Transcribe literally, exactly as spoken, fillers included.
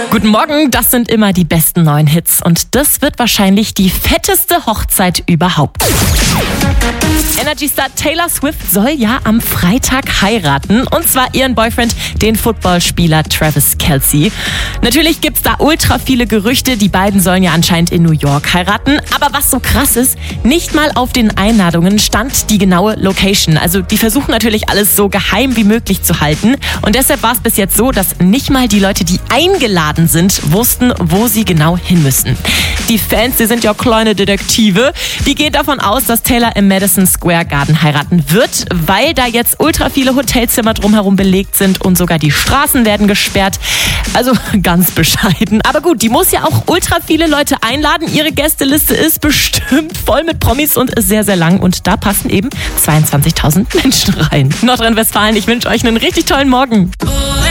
Guten Morgen, das sind immer die besten neuen Hits und das wird wahrscheinlich die fetteste Hochzeit überhaupt. Energy-Star Taylor Swift soll ja am Freitag heiraten und zwar ihren Boyfriend, den Footballspieler Travis Kelce. Natürlich gibt's da ultra viele Gerüchte, die beiden sollen ja anscheinend in New York heiraten, aber was so krass ist, nicht mal auf den Einladungen stand die genaue Location. Also die versuchen natürlich alles so geheim wie möglich zu halten und deshalb war es bis jetzt so, dass nicht mal die Leute, die eingeladen sind, wussten, wo sie genau hin müssen. Die Fans, die sind ja kleine Detektive, die gehen davon aus, dass Taylor im Madison Square Garden heiraten wird, weil da jetzt ultra viele Hotelzimmer drumherum belegt sind und sogar die Straßen werden gesperrt. Also ganz bescheiden. Aber gut, die muss ja auch ultra viele Leute einladen. Ihre Gästeliste ist bestimmt voll mit Promis und ist sehr, sehr lang. Und da passen eben zweiundzwanzigtausend Menschen rein. Nordrhein-Westfalen, ich wünsche euch einen richtig tollen Morgen.